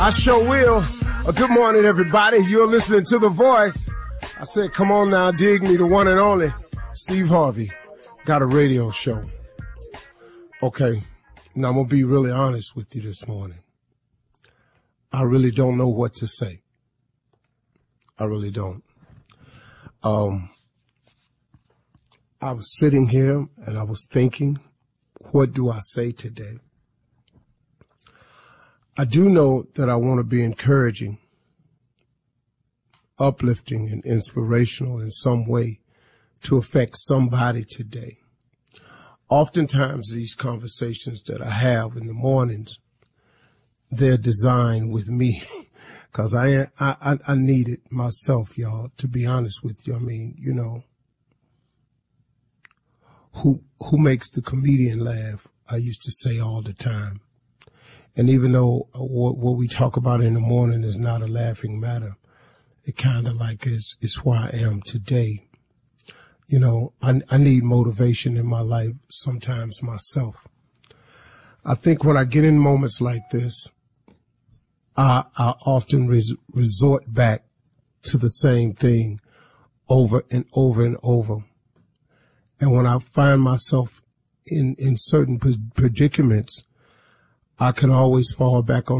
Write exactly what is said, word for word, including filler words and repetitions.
I sure will. Uh, good morning, everybody. You're listening to The Voice. I said, come on now, dig me, the one and only Steve Harvey. Got a radio show. Okay, now I'm going to be really honest with you this morning. I really don't know what to say. I really don't. Um, I was sitting here and I was thinking, what do I say today? I do know that I want to be encouraging, uplifting, and inspirational in some way to affect somebody today. Oftentimes these conversations that I have in the mornings, they're designed with me because I, I, I need it myself, y'all, to be honest with you. I mean, you know, who, who makes the comedian laugh? I used to say all the time. And even though what, what we talk about in the morning is not a laughing matter, it kind of like is, is where I am today. You know, I, I need motivation in my life sometimes myself. I think when I get in moments like this, I, I often res, resort back to the same thing over and over and over. And when I find myself in, in certain predicaments, I can always fall back on